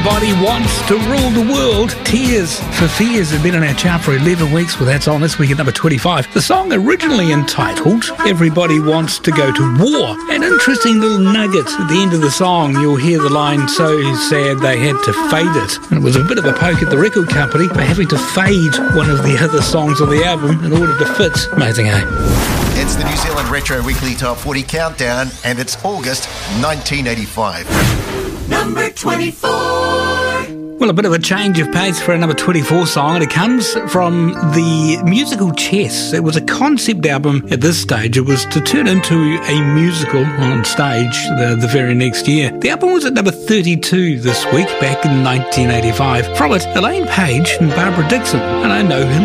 Everybody Wants to Rule the World. Tears for Fears has been on our chart for 11 weeks. Well, that's on this week at number 25. The song originally entitled Everybody Wants to Go to War. An interesting little nugget at the end of the song. You'll hear the line, so sad they had to fade it. And it was a bit of a poke at the record company for having to fade one of the other songs on the album in order to fit. Amazing, eh? It's the New Zealand Retro Weekly Top 40 Countdown, and it's August 1985. Number 24. Well, a bit of a change of pace for a number 24 song, and it comes from the musical Chess. It was a concept album at this stage. It was to turn into a musical on stage the very next year. The album was at number 32 this week, back in 1985. From it, Elaine Page and Barbara Dixon, and I know him